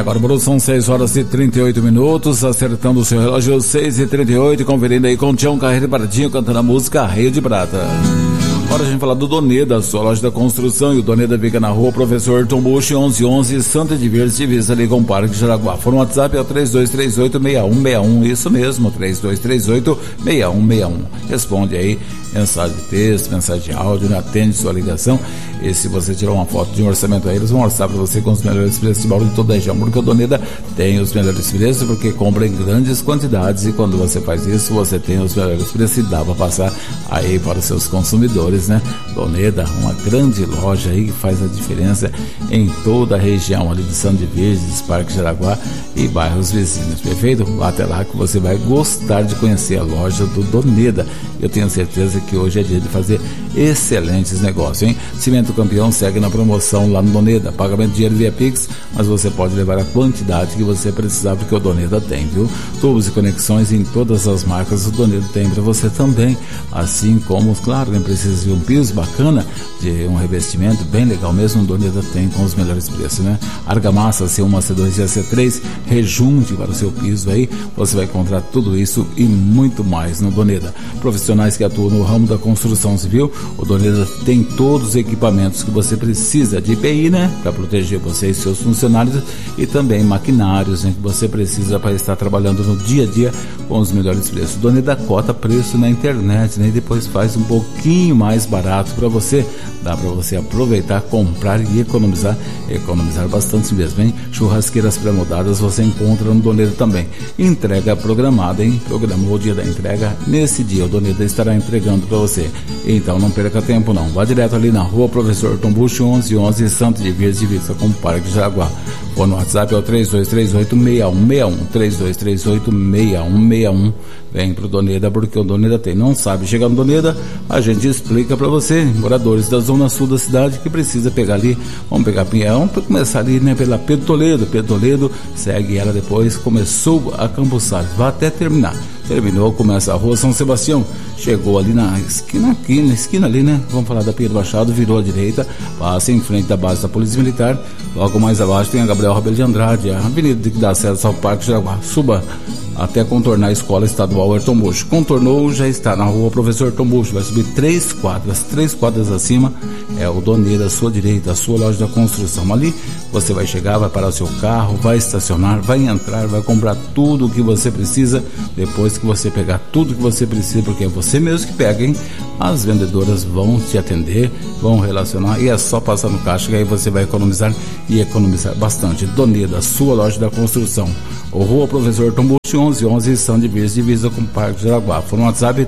agora, Bruno, são 6 horas e 38 minutos, acertando o seu relógio, 6h38, conferindo aí com o Tião Carreiro e Bardinho cantando a música Rio de Prata. Agora a gente fala do Doneda, sua loja da construção, e o Doneda fica na rua Professor Ayrton Busch, 1111, Santa de Verde, divisa ali com o Parque de Jaraguá. For no WhatsApp é o 3238-6161, isso mesmo, 3238-6161. Responde aí, mensagem de texto, mensagem de áudio, atende sua ligação, e se você tirar uma foto de um orçamento aí, eles vão orçar para você com os melhores preços de Bauru de toda a região, porque o Doneda tem os melhores preços, porque compra em grandes quantidades, e quando você faz isso, você tem os melhores preços e dá para passar aí para os seus consumidores, né? Doneda, uma grande loja aí que faz a diferença em toda a região ali de Santa de Verdes, Parque Jaraguá e bairros vizinhos, perfeito? Vá até lá que você vai gostar de conhecer a loja do Doneda. Eu tenho certeza que hoje é dia de fazer excelentes negócios, hein? Cimento Campeão segue na promoção lá no Doneda, pagamento de dinheiro via Pix, mas você pode levar a quantidade que você precisar, porque o Doneda tem, viu? Tubos e conexões em todas as marcas, o Doneda tem para você também, assim como, claro, quem precisa de um piso bacana, de um revestimento bem legal mesmo, o Doneda tem com os melhores preços, né? Argamassa C1, C2 e C3, rejunte para o seu piso aí, você vai encontrar tudo isso e muito mais no Doneda. Profissionais que atuam no ramo da construção civil, o Doneda tem todos os equipamentos que você precisa de EPI, né? Para proteger você e seus funcionários, e também maquinários, né, que você precisa para estar trabalhando no dia a dia com os melhores preços. O Doneda cota preço na internet, né? E depois faz um pouquinho mais barato para você. Dá para você aproveitar, comprar e economizar bastante mesmo, hein? Churrasqueiras pré-moldadas você encontra no Doneda também. Entrega programada, hein? Programou o dia da entrega, nesse dia o Doneda estará entregando para você. Então não perca tempo não, vá direto ali na rua Professor Ayrton Busch, 1111, Santa de Verde, divisa com o Parque de Jaraguá. Ou no WhatsApp é o 3238-6161, 3238-6161. Vem pro Doneda, porque o Doneda tem. Não sabe chegar no Doneda, a gente explica para você, moradores da zona sul da cidade, que precisa pegar ali, vamos pegar Pinhão, para começar ali, né, pela Pedro Toledo, segue ela depois, começou a Campos Salles, vai até terminar. Terminou, começa a rua São Sebastião, chegou ali na esquina ali, né? Vamos falar da Pedro Machado, virou à direita, passa em frente da base da Polícia Militar, logo mais abaixo tem a Gabriel Rabelo de Andrade, a avenida que dá acesso ao Parque Jaraguá. Suba até contornar a Escola Estadual Ayrton Busch. Contornou, já está na rua Professor Ayrton Busch, vai subir 3 quadras acima, é o Doneda à sua direita, a sua loja da construção. Ali você vai chegar, vai parar o seu carro, vai estacionar, vai entrar, vai comprar tudo o que você precisa. Depois que você pegar tudo que você precisa, porque é você mesmo que pega, hein? As vendedoras vão te atender, vão relacionar, e é só passar no caixa que aí você vai economizar bastante. Doneda, sua loja da construção. O rua Professor Ayrton Busch, 1111, São de Verde, divisa com o Parque de Jaraguá. For no WhatsApp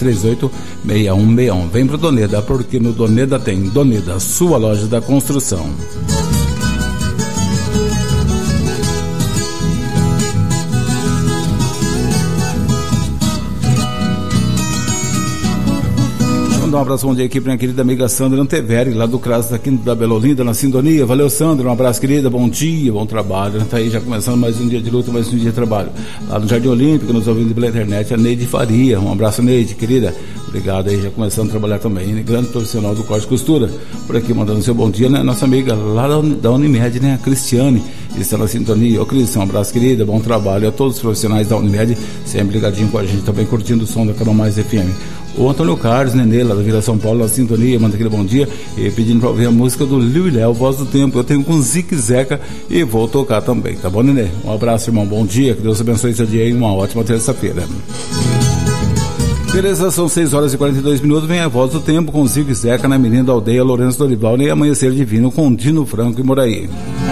3238-6161. Vem pro Doneda, porque no Doneda tem. Doneda, sua loja da construção. Dar um abraço, bom dia aqui para minha querida amiga Sandra Anteveri, lá do CRAS da Quinta da Bela Olinda, na sintonia. Valeu, Sandra, um abraço, querida, bom dia, bom trabalho. Tá aí já começando mais um dia de luta, mais um dia de trabalho. Lá no Jardim Olímpico, nos ouvindo pela internet, a Neide Faria. Um abraço, Neide, querida. Obrigado aí, já começando a trabalhar também, né? Grande profissional do corte e costura. Por aqui mandando seu bom dia, né? Nossa amiga lá da Unimed, né? A Cristiane, está na sintonia. Ô, Cris, um abraço, querida, bom trabalho a todos os profissionais da Unimed, sempre ligadinho com a gente, também curtindo o som da Canal Mais FM. O Antônio Carlos, Nenê, lá da Vila São Paulo, na sintonia, manda aquele bom dia, e pedindo pra ouvir a música do Liu e Léo, Voz do Tempo. Eu tenho com Zique Zeca e vou tocar também, tá bom, Nenê? Um abraço, irmão, bom dia, que Deus abençoe seu dia e uma ótima terça-feira. Beleza, são 6 horas e 42 minutos, vem a Voz do Tempo com Zique Zeca na Menina da Aldeia, Lourenço Dorival, e Amanhecer Divino com Dino Franco e Moraí.